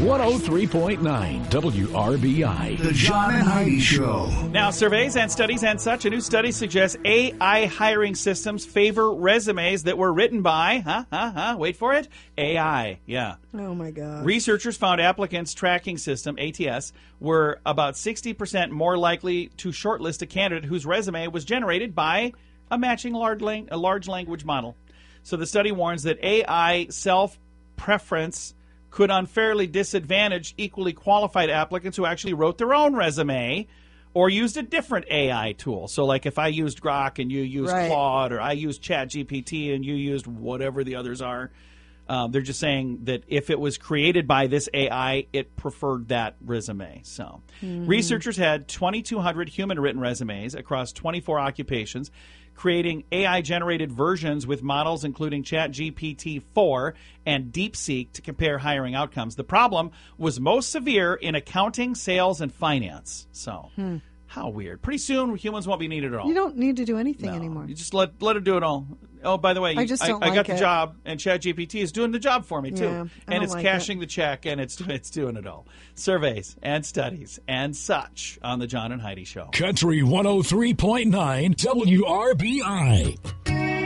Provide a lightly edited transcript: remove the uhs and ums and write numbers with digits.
103.9 WRBI. The John and Heidi Show. Now, surveys and studies and such. A new study suggests AI hiring systems favor resumes that were written by, wait for it, AI. Yeah. Oh, my God. Researchers found applicants' tracking system, ATS, were about 60% more likely to shortlist a candidate whose resume was generated by a matching large language model. So the study warns that AI self-preference could unfairly disadvantage equally qualified applicants who actually wrote their own resume or used a different AI tool. So like if I used Grok and you used Claude, or I used ChatGPT and you used whatever the others are, they're just saying that if it was created by this AI, it preferred that resume. So researchers had 2,200 human-written resumes across 24 occupations, creating AI-generated versions with models including ChatGPT-4 and DeepSeek to compare hiring outcomes. The problem was most severe in accounting, sales, and finance. So how weird. Pretty soon, humans won't be needed at all. You don't need to do anything anymore. You just let it do it all. Oh, by the way, I got the job, and ChatGPT is doing the job for me, too. Yeah, and it's cashing the check, and it's doing it all. Surveys and studies and such on the John and Heidi Show. Country 103.9 WRBI.